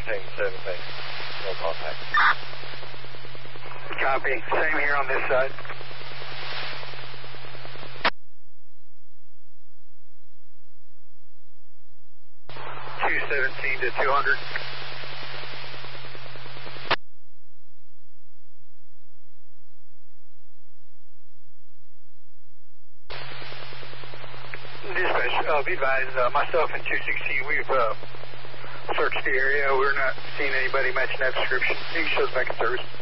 17, no contact. Copy. Same here on this side. 217 to 200. Dispatch, be advised, myself and 216, we've searched the area. We're not seeing anybody matching that description. You can show us back in service.